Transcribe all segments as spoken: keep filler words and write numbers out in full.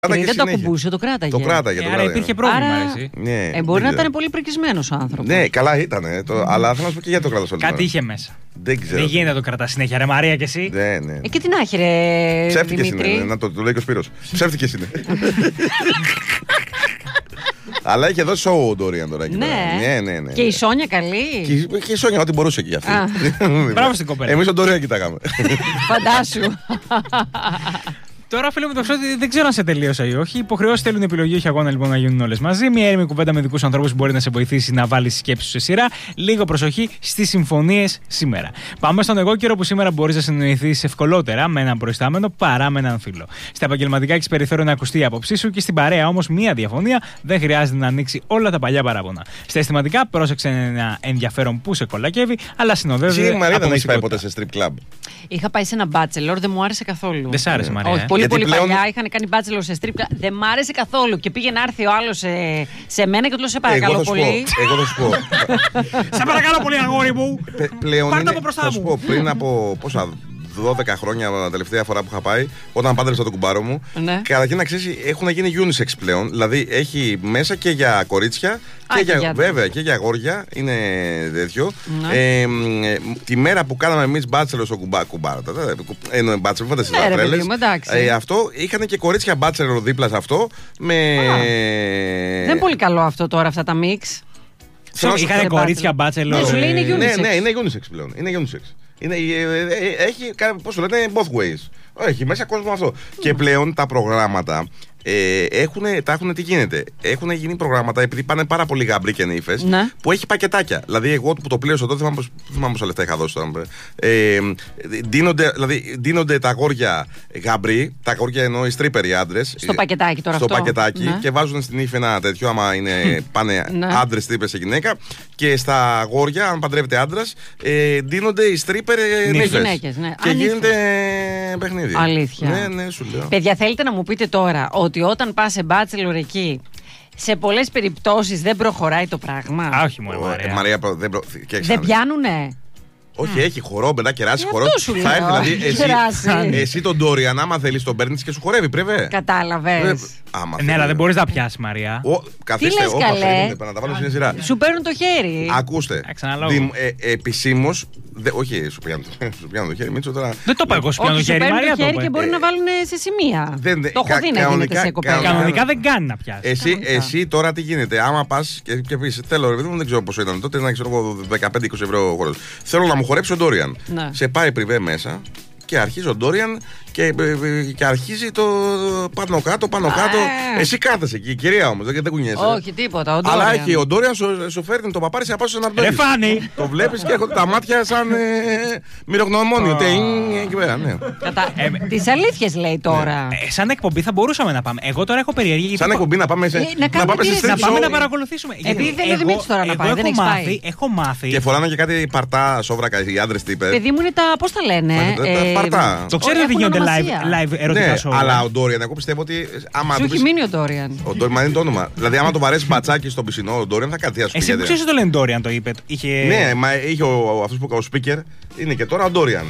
Δεν το ακουμπούσε, το κράταγε. Το κράταγε. Ε, το άρα κράταγε. υπήρχε πρόβλημα. Άρα... Εσύ. Ναι, ε, μπορεί να ήταν πολύ πρικισμένος ο άνθρωπος. Ναι, καλά ήταν. Το... Mm. Αλλά θέλω να σου πω και για το κράτος. Κάτι είχε μέσα. Δεν ξέρω. Δεν γίνεται να το κρατά συνέχεια, ρε Μαρία, και εσύ. Ναι, ναι. Ε, και τι να έχει, ρε. Ψεύτικες είναι. Να το, το λέει και ο Σπύρος. Ψεύτικες είναι. Αλλά είχε δώσει σοου ο Ντόριαν τώρα. Ναι. Ναι, ναι, ναι. Και η Σόνια καλή. Και, και η Σόνια, ό,τι μπορούσε και αυτή. Μπράβο στην κοπέλα. Εμείς τον Ντόριαν κοιτάγαμε. Φαντάσου. Τώρα, φίλε μου, το ξέρω ότι δεν ξέρω αν σε τελείωσα ή όχι. Οι υποχρεώσεις θέλουν επιλογή, όχι αγώνα λοιπόν να γίνουν όλες μαζί. Μια έρημη κουβέντα με δικούς ανθρώπους που μπορεί να σε βοηθήσει να βάλεις σκέψεις σου σε σειρά. Λίγο προσοχή στις συμφωνίες σήμερα. Πάμε στον εγώ καιρό που σήμερα μπορείς να συνοηθείς ευκολότερα με έναν προϊστάμενο παρά με έναν φίλο. Στα επαγγελματικά έχεις περιθώριο να ακουστεί η άποψή σου και στην παρέα όμως μία διαφωνία δεν χρειάζεται να ανοίξει όλα τα παλιά παράπονα. Στα αισθηματικά πρόσεξε ένα ενδιαφέρον που σε κολακεύει, αλλά συνοδεύεται. Εσύ, Μαρία, δεν έχεις πάει ποτέ σε strip club? Είχα πάει σε ένα bachelor, δεν μου άρεσε καθόλου. Δεν σ' άρεσε, Μαρία? Όχι, πολύ, Γιατί πολύ πλέον... παλιά είχαν κάνει bachelor σε strip club. Δεν μ' άρεσε καθόλου. Και πήγε να έρθει ο άλλος σε, σε μένα και του λέω: σε παρακαλώ εγώ πολύ. Πω, εγώ θα σου πω. Σε παρακαλώ πολύ, αγόρι μου. Πε, πλέον Πάρτε είναι, από μπροστά θα μου. σου πω, πριν από πόσα, δώδεκα χρόνια τα τελευταία φορά που είχα πάει, όταν πάντρεψα το κουμπάρο μου, Ναι. καταρχήν να ξέρεις, έχουν γίνει unisex πλέον. Δηλαδή έχει μέσα και για κορίτσια. Α, και και για, για... βέβαια και για αγόρια είναι τέτοιο. Ναι. Ε, τη μέρα που κάναμε εμείς bachelor στο κουμπά, κουμπάρο, εννοώ bachelor, φανταστείς τα τρέλες. Ε, αυτό είχαν και κορίτσια bachelor δίπλα σε αυτό. Με... Δεν είναι πολύ καλό αυτό τώρα, αυτά τα mix. Είχαν κορίτσια bachelor. Ναι, σου λέει είναι unisex. Ναι, ναι, είναι unisex πλέον. Είναι unisex. Είναι, έχει, πώς το λένε, both ways. Έχει μέσα κόσμο αυτό. Mm. Και πλέον τα προγράμματα ε, έχουνε, τα έχουν τι γίνεται. Έχουν γίνει προγράμματα επειδή πάνε πάρα πολύ γαμπροί και νύφες, ναι. που έχει πακετάκια. Δηλαδή, εγώ που το πλήρωσα τότε, δεν θυμάμαι πόσα λεφτά είχα δώσει τώρα. Ε, δίνονται, δηλαδή, δίνονται τα αγόρια γαμπροί, τα αγόρια εννοώ οι stripper οι άντρες. Στο πακετάκι τώρα στο αυτό. πακετάκι Ναι. και βάζουν στην ύφη ένα τέτοιο, άμα είναι, πάνε ναι. άντρες stripper σε γυναίκα. Και στα αγόρια, αν παντρεύεται άντρας, ε, δίνονται οι stripper νύφες. Ναι. Και γίνεται παιχνίδι. Αλήθεια. Ναι, ναι, σου λέω. Παιδιά, θέλετε να μου πείτε τώρα ότι όταν πας σε bachelor εκεί, σε πολλές περιπτώσεις δεν προχωράει το πράγμα? Α, όχι μόνο, Μαρία. Ε, Μαρία δεν, προ... δεν πιάνουνε. Όχι, έχει χορό, μετά κεράσει χορό. Θα έρθει δηλαδή. Εσύ, εσύ τον Ντόριαν, άμα θέλει, τον παίρνει και σου χορεύει, πρέπει. Κατάλαβες. Ναι, αλλά δεν μπορείς να πιάσει, Μαρία. Ο, καθίστε, όπα, περίμενε, να τα βάλω σε μια σειρά. Σου παίρνουν το χέρι. Ακούστε. Ε, Επισήμως. Όχι, σου πιάνω το χέρι, Μίτσο τώρα. Δεν το πάω εγώ, σου πιάνω το χέρι, Μαρία. Το χέρι και μπορεί να βάλουν σε σημεία. Το έχω δει να γίνεται σε κοπέλα. Κανονικά δεν κάνει να πιάσει. Εσύ τώρα τι γίνεται, άμα πα και πει, θέλω ρε παιδί μου, δεν ξέρω πόσο ήταν τότε, να ξέρω δεκαπέντε είκοσι ευρώ χώρο. Θέλω να μου χορέψει ο Ντόριαν. Σε πάει πριβέ μέσα και αρχίζει ο Ντόριαν και, και αρχίζει το πάνω κάτω, πάνω κάτω. Εσύ κάθεσαι εκεί, κυρία όμως, δεν κουνιέσαι. Όχι, τίποτα. Ο Αλλά έχει ο Ντόριαν σου, σου φέρνει το παπάρι σε απάσχεση να Ρε Φάνη! Το βλέπεις και έχουν τα μάτια σαν ε, μυρογνωμόνιο. Εκεί πέρα, ναι. Τις αλήθειες λέει τώρα. Σαν εκπομπή θα μπορούσαμε να πάμε. Εγώ τώρα έχω περιέργεια. Σαν εκπομπή να πάμε σε να πάμε να παρακολουθήσουμε. Επειδή δεν είναι Δημήτρης τώρα να πάει, δεν έχεις πάει. Έχω μάθει. Και φοράνε και κάτι παρτά σόβρακα οι άντρες τύπε. Παιδί μου είναι τα, πώς τα λένε. Παρτά. Το ξέρετε ότι γίνονται live, live ερωτικά ναι, σόου. Αλλά ο Ντόριαν, εγώ πιστεύω ότι. Άμα σου έχει πεις... μείνει ο Ντόριαν. Ο Ντόριαν είναι το όνομα. Δηλαδή, άμα το βαρέσει μπατσάκι στο πισινό, ο Ντόριαν θα κάτι. Εσύ που ξέρεις το λένε Ντόριαν, το είπε. Είχε... Ναι, μα είχε αυτό που ο speaker. Είναι και τώρα ο Ντόριαν.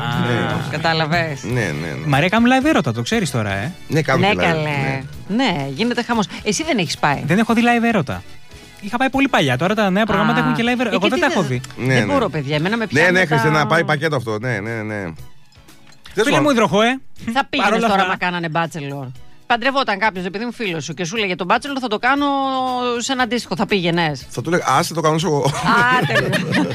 Κατάλαβες. Ναι, ναι. Μαρία, κάνουν live έρωτα, το ξέρεις τώρα, ε. Ναι, κάνουν ναι, καλέ. Ναι, γίνεται χαμός. Εσύ δεν έχεις πάει. Δεν έχω δει live έρωτα. Είχα πάει πολύ παλιά. Τώρα τα νέα προγράμματα έχουν και live έρωτα. Εγώ δεν τα έχω δει. Δεν μπορώ, παιδιά. Εμένα με πιάνει. Ναι, ναι, Χριστίνα, πάει πακέτο αυτό. Ναι, ναι, ναι. Φίλε μου υδροχό, ε. Θα πήγαινες τώρα μα κάνανε bachelor. Παντρευόταν κάποιος, επειδή μου φίλος σου και σου λέγε τον bachelor θα το κάνω σε ένα αντίστοιχο. Θα πήγαινες? Θα του λέγα, άσε το κάνω εγώ. Α, τέλεια.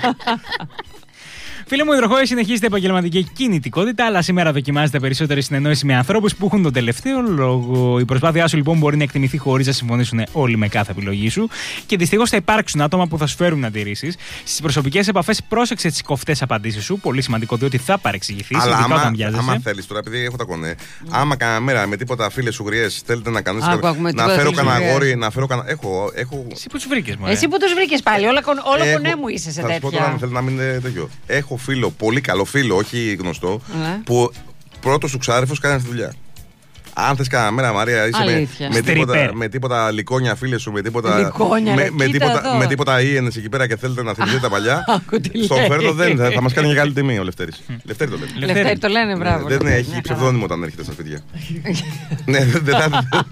Φίλε μου, υδροχόε, συνεχίζεται επαγγελματική κινητικότητα, αλλά σήμερα δοκιμάζεται περισσότερη συνεννόηση με ανθρώπους που έχουν τον τελευταίο λόγο. Η προσπάθειά σου λοιπόν μπορεί να εκτιμηθεί χωρίς να συμφωνήσουν όλοι με κάθε επιλογή σου και δυστυχώς θα υπάρξουν άτομα που θα σου φέρουν αντιρρήσεις. Στις προσωπικές επαφές, πρόσεξε τις κοφτές απαντήσεις σου. Πολύ σημαντικό, διότι θα παρεξηγηθείς. Αλλά άμα, άμα θέλεις τώρα, επειδή έχω τα κονέ, mm. άμα κανένα μέρα με τίποτα φίλες σου γριές θέλετε να κάνεις. Να φέρω κανένα αγόρι, να φέρω κανένα. Έχω, έχω... Εσύ που τους βρήκες, μωρέ. Εσύ που τους βρήκες πάλι, όλο κονέ μου είσαι σε τέτοια. Θα σου πω τώρα, αν θέλετε να μην είναι τέτοιο. Έχω φίλο, πολύ καλό φίλο, όχι γνωστό, ναι. που πρώτος σου ξάρεφος κάνει αυτή τη δουλειά. Αν θες κανένα μέρα, Μαρία, είσαι με, με, τίποτα, με τίποτα λικόνια φίλες σου, με τίποτα. Λικόνια, με, με, τίποτα με τίποτα Ιένες εκεί πέρα και θέλετε να θυμηθείτε τα παλιά. Στον φέρνω δεν θα, θα μας κάνει μεγάλη τιμή ο Λευτέρης. Λευτέρη το λένε. Λευτέρη το λένε, μπράβο. Δεν έχει ψευδόνυμο όταν έρχεται στα σπίτια. Ναι, δεν θα.